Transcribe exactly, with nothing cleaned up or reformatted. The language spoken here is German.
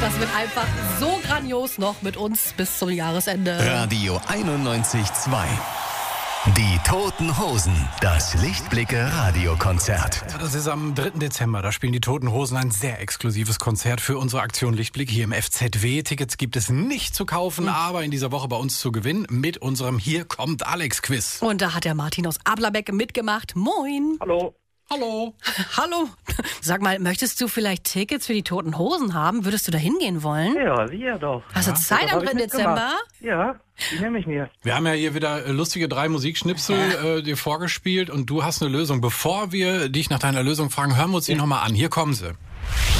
Das wird einfach so grandios noch mit uns bis zum Jahresende. Radio einundneunzig Komma zwei. Die Toten Hosen, das Lichtblicke-Radiokonzert. Ja, das ist am dritten Dezember. Da spielen die Toten Hosen ein sehr exklusives Konzert für unsere Aktion Lichtblick hier im F Z W. Tickets gibt es nicht zu kaufen, mhm. aber in dieser Woche bei uns zu gewinnen mit unserem Hier kommt Alex-Quiz. Und da hat der Martin aus Ablerbeck mitgemacht. Moin. Hallo. Hallo. Hallo. Sag mal, möchtest du vielleicht Tickets für die Toten Hosen haben? Würdest du da hingehen wollen? Ja, sicher doch. Hast du ja, Zeit am dritten Dezember? Ja, die nehme ich mir. Wir haben ja hier wieder lustige drei Musikschnipsel äh, dir vorgespielt und du hast eine Lösung. Bevor wir dich nach deiner Lösung fragen, hören wir uns die nochmal an. Hier kommen sie.